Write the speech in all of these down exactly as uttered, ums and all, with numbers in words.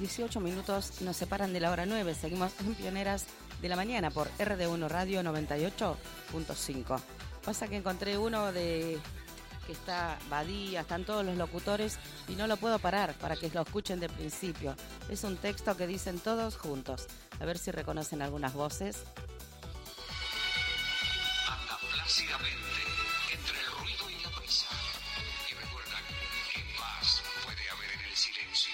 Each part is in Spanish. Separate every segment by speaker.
Speaker 1: dieciocho minutos nos separan de la hora nueve. Seguimos en Pioneras de la Mañana por R D uno Radio noventa y ocho punto cinco. Pasa que encontré uno de que está Badía, están todos los locutores y no lo puedo parar para que lo escuchen de principio. Es un texto que dicen todos juntos. A ver si reconocen algunas voces.
Speaker 2: Anda plácidamente entre el ruido y la prisa. Y recuerda que paz puede haber en el silencio.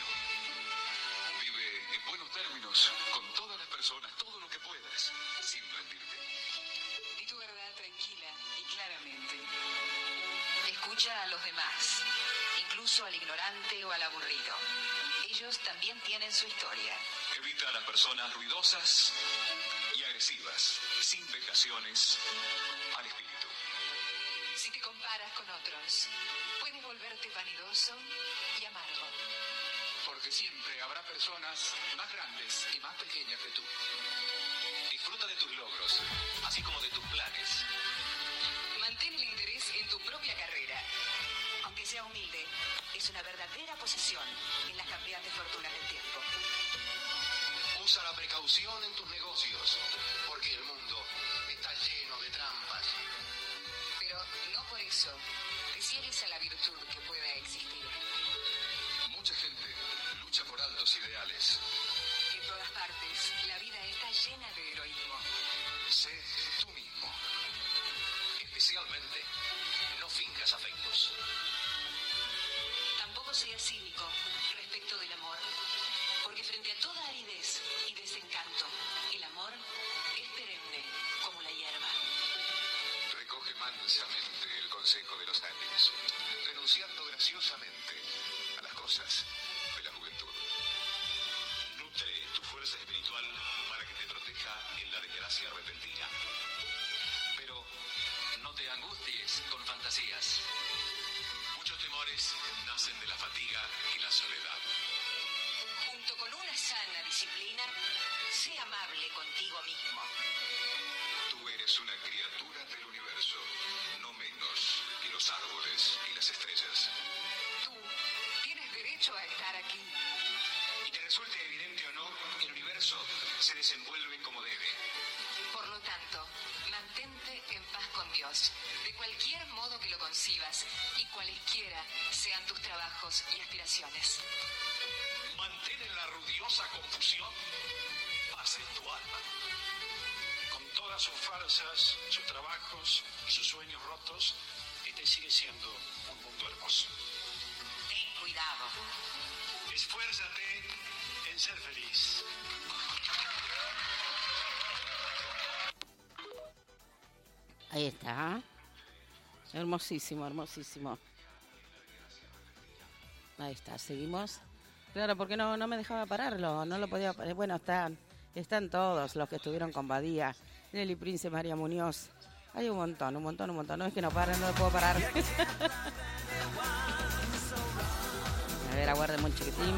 Speaker 2: Vive en buenos términos con todas las personas, todo lo que puedas, sin rendirte.
Speaker 3: Di tu verdad tranquila y claramente. Escucha a los demás, incluso al ignorante o al aburrido. Ellos también tienen su historia.
Speaker 2: Evita a las personas ruidosas y agresivas, sin vejaciones al espíritu.
Speaker 3: Si te comparas con otros, puedes volverte vanidoso y amargo.
Speaker 2: Porque siempre habrá personas más grandes y más pequeñas que tú. Disfruta de tus logros, así como de tus planes.
Speaker 3: Mantén el interés en tu propia carrera. Aunque sea humilde, es una verdadera posesión en las cambiantes fortunas del tiempo.
Speaker 2: Usa la precaución en tus negocios, porque el mundo está lleno de trampas.
Speaker 3: Pero no por eso te ciegues a la virtud que pueda existir.
Speaker 2: Mucha gente lucha por altos ideales.
Speaker 3: En todas partes, la vida está llena de heroísmo.
Speaker 2: Sé tú mismo. Especialmente, no finjas afectos.
Speaker 3: Tampoco seas cínico respecto del amor, porque frente a toda aridez y desencanto, el amor es perenne como la hierba.
Speaker 2: Recoge mansamente el consejo de los ángeles, renunciando graciosamente a las cosas de la juventud. Nutre tu fuerza espiritual para que te proteja en la desgracia repentina. Pero no te angusties con fantasías. Muchos temores nacen de la fatiga y la soledad.
Speaker 3: Junto con una sana disciplina, sé amable contigo mismo.
Speaker 2: Tú eres una criatura del universo, no menos que los árboles y las estrellas.
Speaker 3: Tú tienes derecho a estar aquí.
Speaker 2: Y te resulte evidente o no, el universo se desenvuelve como debe.
Speaker 3: Por lo tanto, mantente en paz con Dios, de cualquier modo que lo concibas y cualesquiera sean tus trabajos y aspiraciones.
Speaker 2: Mantén en la ruidosa confusión paz en tu alma.
Speaker 4: Con todas sus farsas, sus trabajos y sus sueños rotos, este sigue siendo un mundo hermoso.
Speaker 3: Ten cuidado.
Speaker 4: Esfuérzate en ser feliz.
Speaker 1: Ahí está. Hermosísimo, hermosísimo. Ahí está, seguimos. Claro, porque no, no me dejaba pararlo, no lo podía parar. Bueno, están, están todos los que estuvieron con Badía, Nelly Prince, María Muñoz. Hay un montón, un montón, un montón. No es que no paren, no lo puedo parar. A ver, aguárdeme un chiquitín.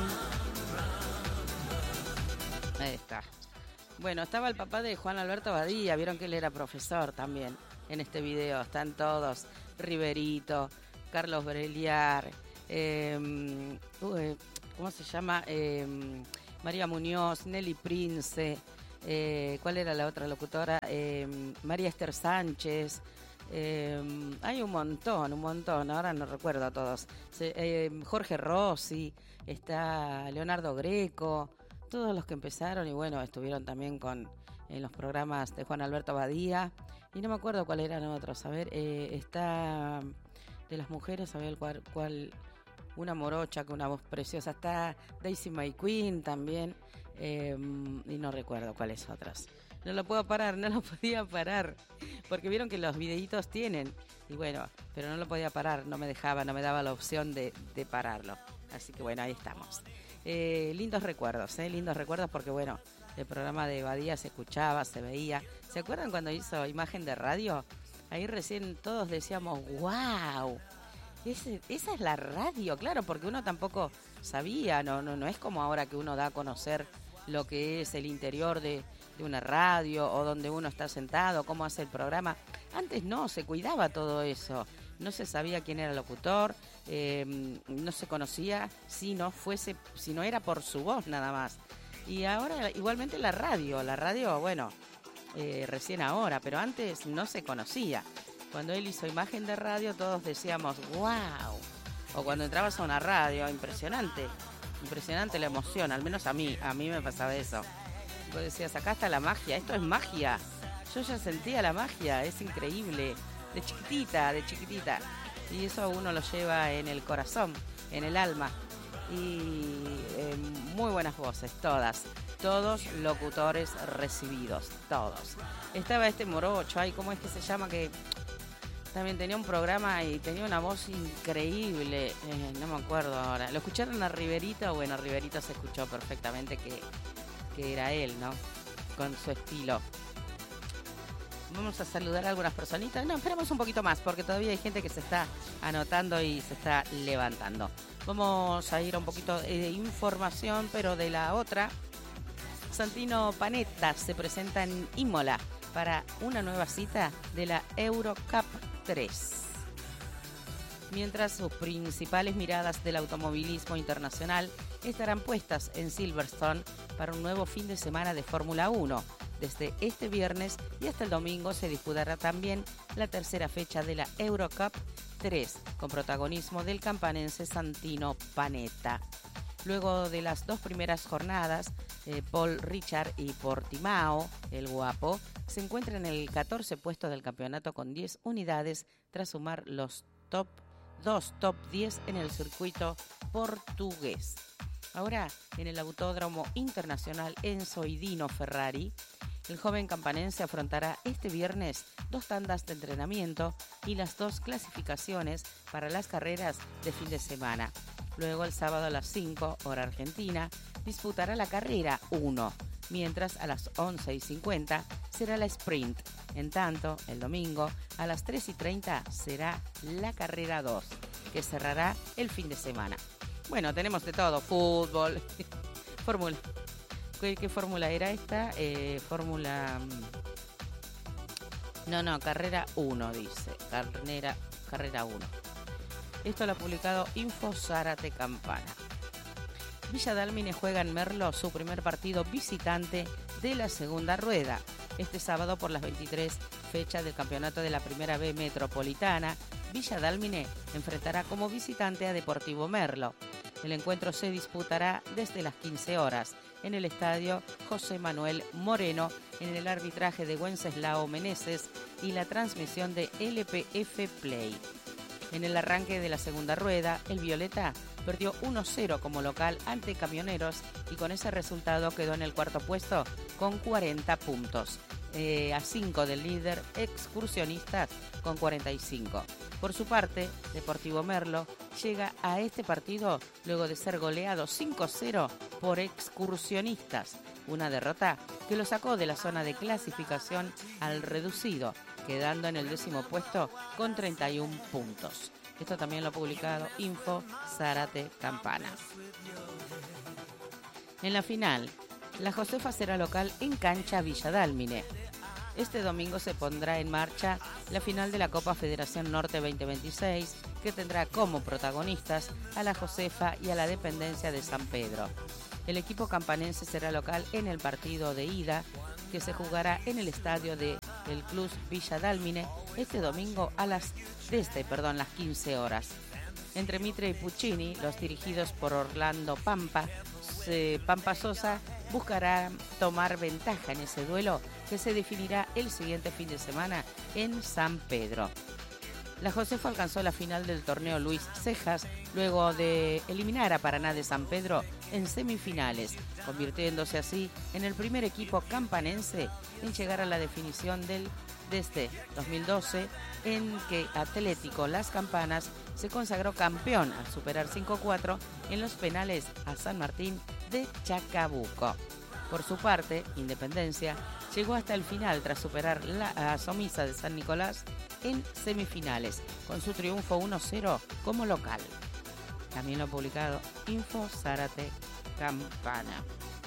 Speaker 1: Ahí está. Bueno, estaba el papá de Juan Alberto Badía, vieron que él era profesor también en este video. Están todos, Riverito, Carlos Breliar, eh, uh, ¿cómo se llama? Eh, María Muñoz, Nelly Prince, eh, ¿cuál era la otra locutora? Eh, María Esther Sánchez. Eh, hay un montón, un montón, ahora no recuerdo a todos. Se, eh, Jorge Rossi, está Leonardo Greco, todos los que empezaron y bueno, estuvieron también con en los programas de Juan Alberto Badía y no me acuerdo cuáles eran otros. A ver, eh, está de las mujeres, a ver cuál, cuál, una morocha con una voz preciosa, está Daisy May Queen también, eh, y no recuerdo cuáles otras. No lo puedo parar, no lo podía parar, porque vieron que los videitos tienen, y bueno, pero no lo podía parar, no me dejaba, no me daba la opción de, de pararlo. Así que bueno, ahí estamos. Eh, lindos recuerdos, eh, lindos recuerdos porque bueno, el programa de Badía se escuchaba, se veía. ¿Se acuerdan cuando hizo imagen de radio? Ahí recién todos decíamos, wow, ese, esa es la radio, claro, porque uno tampoco sabía, no, no, no es como ahora que uno da a conocer lo que es el interior de, de una radio o donde uno está sentado, cómo hace el programa. Antes no, se cuidaba todo eso. no se sabía quién era el locutor, eh, no se conocía si no fuese, si no era por su voz nada más. Y ahora igualmente la radio, la radio, bueno, eh, recién ahora, pero antes no se conocía. Cuando él hizo imagen de radio todos decíamos ¡wow! O cuando entrabas a una radio, impresionante, impresionante la emoción, al menos a mí, a mí me pasaba eso. Vos decías, acá está la magia, esto es magia. Yo ya sentía la magia, es increíble, de chiquitita, de chiquitita. Y eso a uno lo lleva en el corazón, en el alma. Y eh, muy buenas voces, todas. Todos locutores recibidos, todos. Estaba este morocho, ay, ¿cómo es que se llama? Que también tenía un programa y tenía una voz increíble, eh, no me acuerdo ahora. ¿Lo escucharon a Riverito? Bueno, Riverito se escuchó perfectamente que, que era él, ¿no? Con su estilo. Vamos a saludar a algunas personitas. No, esperamos un poquito más porque todavía hay gente que se está anotando y se está levantando. Vamos a ir a un poquito de información, pero de la otra. Santino Panetta se presenta en Imola para una nueva cita de la Eurocup tres. Mientras sus principales miradas del automovilismo internacional estarán puestas en Silverstone para un nuevo fin de semana de Fórmula uno. Desde este viernes y hasta el domingo se disputará también la tercera fecha de la Eurocup tres, con protagonismo del campanense Santino Panetta. Luego de las dos primeras jornadas, eh, Paul Ricard y Portimao, el guapo, se encuentra en el catorce puesto del campeonato con diez unidades tras sumar los top dos top diez en el circuito portugués. Ahora, en el Autódromo Internacional Enzo y Dino Ferrari, el joven campanense afrontará este viernes dos tandas de entrenamiento y las dos clasificaciones para las carreras de fin de semana. Luego, el sábado a las cinco, hora argentina, disputará la carrera uno, mientras a las once y cincuenta será la sprint. En tanto, el domingo a las tres y treinta será la carrera dos, que cerrará el fin de semana. Bueno, tenemos de todo, fútbol, fórmula. ¿Qué, qué fórmula era esta? Eh, fórmula... No, no, carrera uno, dice. Carrera, carrera uno. Esto lo ha publicado Info Zárate Campana. Villa Dálmine juega en Merlo su primer partido visitante de la segunda rueda. Este sábado por las veintitrés fechas del campeonato de la Primera B Metropolitana, Villa Dálmine enfrentará como visitante a Deportivo Merlo. El encuentro se disputará desde las quince horas en el estadio José Manuel Moreno, en el arbitraje de Wenceslao Meneses y la transmisión de L P F Play. En el arranque de la segunda rueda, el Violeta perdió uno cero como local ante Camioneros y con ese resultado quedó en el cuarto puesto con cuarenta puntos, eh, a cinco del líder Excursionistas con cuarenta y cinco. Por su parte, Deportivo Merlo llega a este partido luego de ser goleado cinco cero por Excursionistas, una derrota que lo sacó de la zona de clasificación al reducido, quedando en el décimo puesto con treinta y uno puntos. Esto también lo ha publicado Info Zárate Campana. En la final, la Josefa será local en cancha Villa Dálmine. Este domingo se pondrá en marcha la final de la Copa Federación Norte veinte veintiséis, que tendrá como protagonistas a la Josefa y a la Dependencia de San Pedro. El equipo campanense será local en el partido de ida, que se jugará en el estadio de el Club Villa Dálmine este domingo a las desde, perdón, las quince horas. Entre Mitre y Puccini, los dirigidos por Orlando Pampa, se, Pampa Sosa buscará tomar ventaja en ese duelo que se definirá el siguiente fin de semana en San Pedro. La Josefa alcanzó la final del torneo Luis Cejas luego de eliminar a Paraná de San Pedro en semifinales, convirtiéndose así en el primer equipo campanense en llegar a la definición del desde dos mil doce, en que Atlético Las Campanas se consagró campeón al superar cinco cuatro en los penales a San Martín de Chacabuco. Por su parte, Independencia llegó hasta el final tras superar la Asomisa de San Nicolás en semifinales, con su triunfo uno cero como local. También lo ha publicado Info Zárate Campana.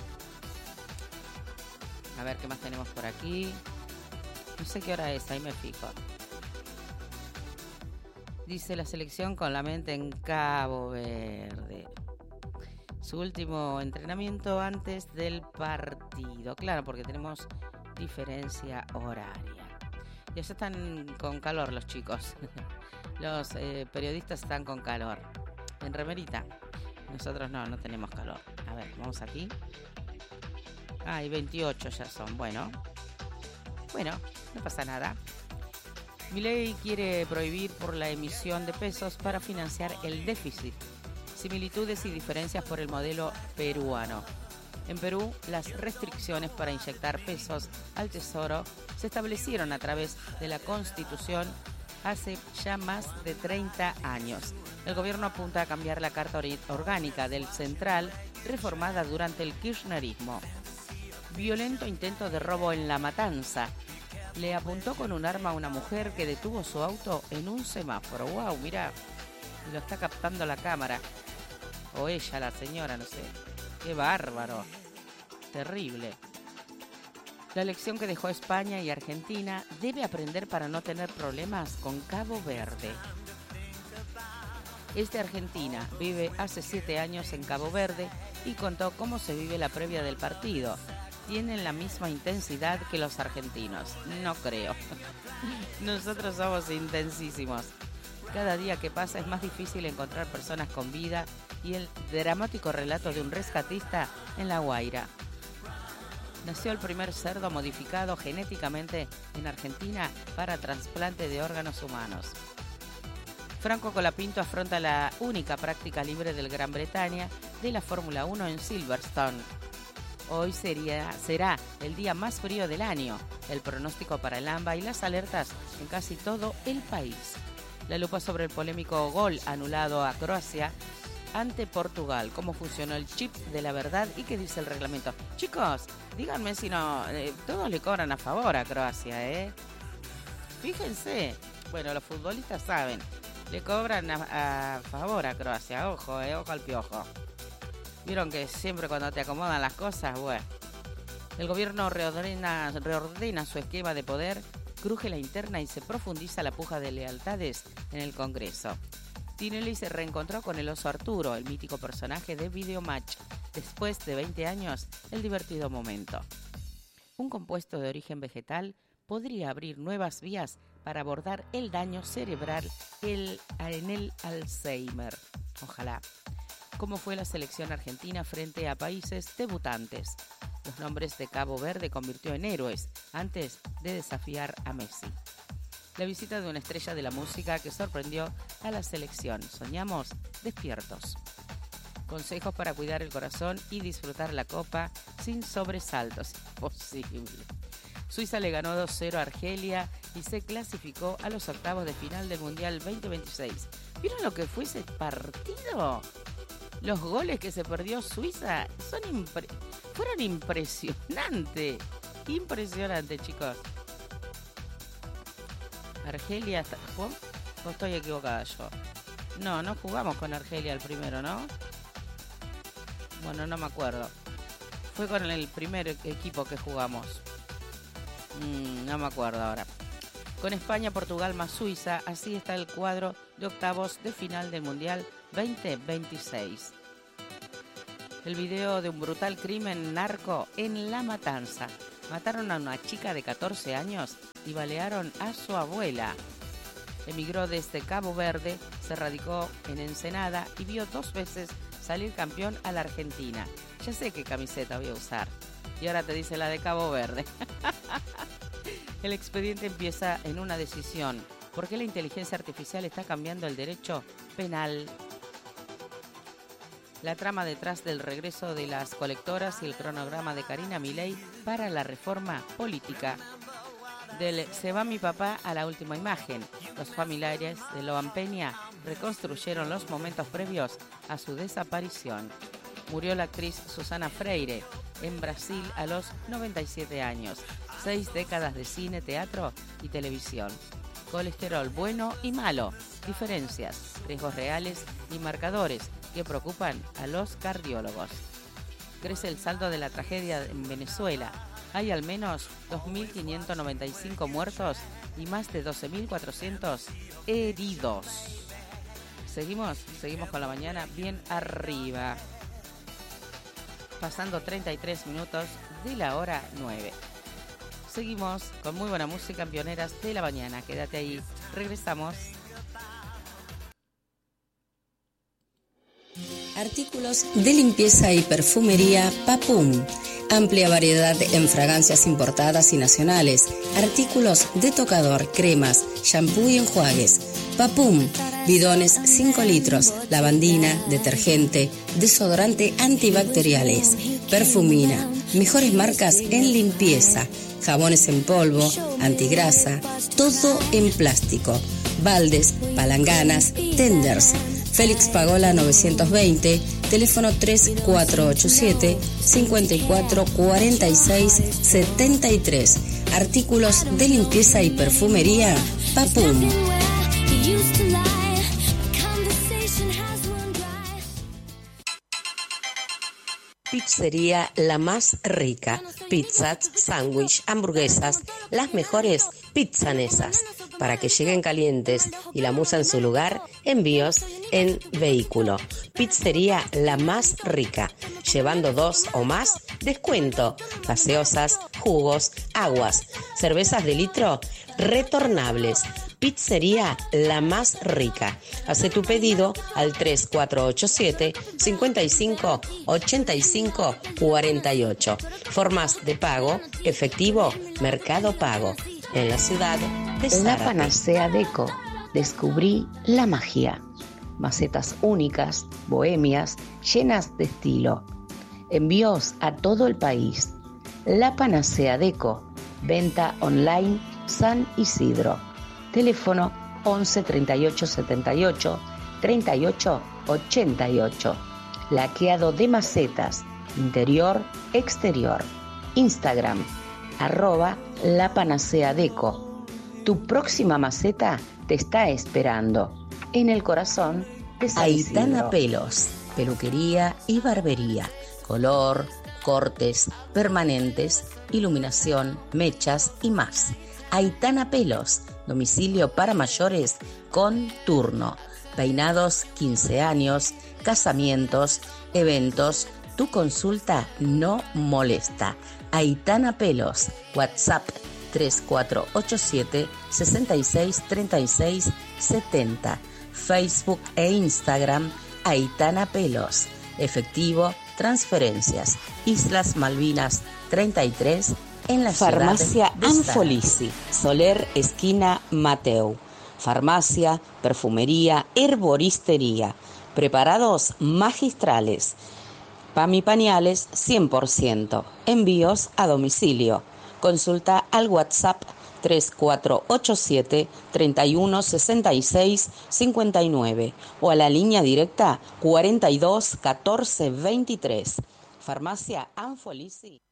Speaker 1: A ver qué más tenemos por aquí. No sé qué hora es, ahí me fijo. Dice la selección con la mente en Cabo Verde. Su último entrenamiento antes del partido. Claro, porque tenemos diferencia horaria. Y ya están con calor los chicos. Los eh, periodistas están con calor. En remerita. Nosotros no, no tenemos calor. A ver, vamos aquí. Ah, y veintiocho ya son. Bueno. Bueno, no pasa nada. Milei quiere prohibir por la emisión de pesos para financiar el déficit. Similitudes y diferencias por el modelo peruano. En Perú, las restricciones para inyectar pesos al tesoro se establecieron a través de la Constitución hace ya más de treinta años. El gobierno apunta a cambiar la Carta Orgánica del Central, reformada durante el kirchnerismo. Violento intento de robo en La Matanza. Le apuntó con un arma a una mujer que detuvo su auto en un semáforo. ¡Wow! Mirá, y lo está captando la cámara. O ella, la señora, no sé. ¡Qué bárbaro! Terrible. La lección que dejó España y Argentina debe aprender para no tener problemas con Cabo Verde. Este Argentina vive hace siete años en Cabo Verde y contó cómo se vive la previa del partido. Tienen la misma intensidad que los argentinos. No creo. Nosotros somos intensísimos. Cada día que pasa es más difícil encontrar personas con vida y el dramático relato de un rescatista en La Guaira. Nació el primer cerdo modificado genéticamente en Argentina para trasplante de órganos humanos. Franco Colapinto afronta la única práctica libre del Gran Bretaña de la Fórmula uno en Silverstone. Hoy sería, será el día más frío del año. El pronóstico para el AMBA y las alertas en casi todo el país. La lupa sobre el polémico gol anulado a Croacia ante Portugal. Cómo funcionó el chip de la verdad y qué dice el reglamento. Chicos, díganme si no... Eh, todos le cobran a favor a Croacia, ¿eh? Fíjense. Bueno, los futbolistas saben. Le cobran a, a favor a Croacia. Ojo, eh, ojo al piojo. Vieron que siempre cuando te acomodan las cosas, bueno. El gobierno reordena, reordena su esquema de poder, cruje la interna y se profundiza la puja de lealtades en el Congreso. Tinelli se reencontró con el oso Arturo, el mítico personaje de Videomatch. Después de veinte años, el divertido momento. Un compuesto de origen vegetal podría abrir nuevas vías para abordar el daño cerebral el, en el Alzheimer. Ojalá. ¿Cómo fue la selección argentina frente a países debutantes? Los nombres de Cabo Verde convirtió en héroes antes de desafiar a Messi. La visita de una estrella de la música que sorprendió a la selección. Soñamos despiertos. Consejos para cuidar el corazón y disfrutar la copa sin sobresaltos. Imposible. Suiza le ganó dos cero a Argelia y se clasificó a los octavos de final del Mundial veinte veintiséis. ¿Vieron lo que fue ese partido? Los goles que se perdió Suiza son impre- fueron impresionantes. Impresionante, chicos. Argelia jugó, o estoy equivocada yo. No, no jugamos con Argelia el primero, ¿no? Bueno, no me acuerdo. Fue con el primer equipo que jugamos. Mm, no me acuerdo ahora. Con España, Portugal más Suiza, así está el cuadro de octavos de final del Mundial veinte veintiséis. El video de un brutal crimen narco en La Matanza. Mataron a una chica de catorce años y balearon a su abuela. Emigró desde Cabo Verde, se radicó en Ensenada y vio dos veces salir campeón a la Argentina. Ya sé qué camiseta voy a usar. Y ahora te dice la de Cabo Verde. El expediente empieza en una decisión. ¿Por qué la inteligencia artificial está cambiando el derecho penal? La trama detrás del regreso de las colectoras y el cronograma de Karina Milei para la reforma política. Del Se va mi papá a la última imagen. Los familiares de Loan Peña reconstruyeron los momentos previos a su desaparición. Murió la actriz Susana Freire en Brasil a los noventa y siete años. Seis décadas de cine, teatro y televisión. Colesterol bueno y malo. Diferencias, riesgos reales y marcadores que preocupan a los cardiólogos. Crece el saldo de la tragedia en Venezuela. Hay al menos dos mil quinientos noventa y cinco muertos y más de doce mil cuatrocientos heridos. Seguimos, seguimos con la mañana bien arriba. Pasando treinta y tres minutos de la hora nueve. Seguimos con muy buena música en Pioneras de la Mañana. Quédate ahí, regresamos.
Speaker 5: Artículos de limpieza y perfumería Papum. Amplia variedad en fragancias importadas y nacionales. Artículos de tocador, cremas, shampoo y enjuagues. Papum. Bidones cinco litros, lavandina, detergente, desodorante antibacteriales. Perfumina. Mejores marcas en limpieza. Jabones en polvo, antigrasa. Todo en plástico. Baldes, palanganas, tenders. Félix Pagola novecientos veinte, teléfono tres cuatro ocho siete, cinco cuatro cuatro seis siete tres. Artículos de limpieza y perfumería Papum. Pizzería La Más Rica. Pizzas, sándwich, hamburguesas, las mejores pizzanesas. Para que lleguen calientes y la musa en su lugar, envíos en vehículo. Pizzería La Más Rica. Llevando dos o más, descuento. Gaseosas, jugos, aguas, cervezas de litro, retornables. Pizzería La Más Rica. Hace tu pedido al tres cuatro ocho siete, cinco cinco, ocho cinco cuatro ocho. Formas de pago, efectivo, Mercado Pago. En la ciudad de Zárate. La Panacea Deco. Descubrí la magia. Macetas únicas, bohemias, llenas de estilo. Envíos a todo el país. La Panacea Deco. Venta online San Isidro. Teléfono once treinta y ocho setenta y ocho treinta y ocho ochenta y ocho. Laqueado de macetas, interior, exterior. Instagram, arroba La Panacea Deco. Tu próxima maceta te está esperando en el corazón de San Isidro. Aitana Pelos, peluquería y barbería. Color, cortes, permanentes, iluminación, mechas y más. Aitana Pelos, domicilio para mayores con turno. Peinados quince años, casamientos, eventos. Tu consulta no molesta. Aitana Pelos, WhatsApp tres cuatro ocho siete, seis seis tres seis siete cero. Facebook e Instagram Aitana Pelos. Efectivo, transferencias. Islas Malvinas treinta y tres en la Farmacia Anfolisi, Soler esquina Mateu. Farmacia, perfumería, herboristería. Preparados magistrales. P A M y pañales cien por ciento. Envíos a domicilio. Consulta al WhatsApp tres cuatro ocho siete, treinta y uno sesenta y seis cincuenta y nueve o a la línea directa cuarenta y dos catorce veintitrés. Farmacia Anfolisi.